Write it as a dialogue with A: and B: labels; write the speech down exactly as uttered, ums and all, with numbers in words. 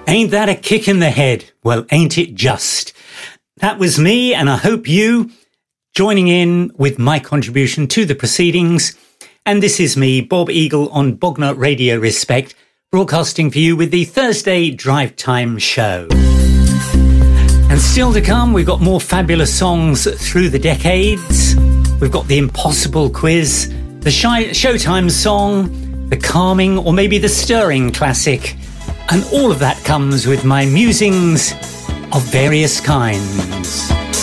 A: Ain't that a kick in the head? Well, ain't it just? That was me, and I hope you joining in with my contribution to the proceedings. And this is me, Bob Eagle, on Bognor Radio Respect, broadcasting for you with the Thursday Drive Time Show. And still to come, we've got more fabulous songs through the decades. We've got the Impossible Quiz, the Shy- Showtime song, the calming or maybe the stirring classic. And all of that comes with my musings of various kinds.